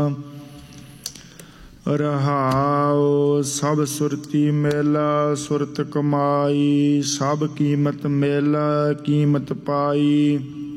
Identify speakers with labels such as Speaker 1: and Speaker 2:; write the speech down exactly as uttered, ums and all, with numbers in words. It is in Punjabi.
Speaker 1: रहाओ सब सुरती मेला सुरत कमाई, सब कीमत मेला कीमत पाई।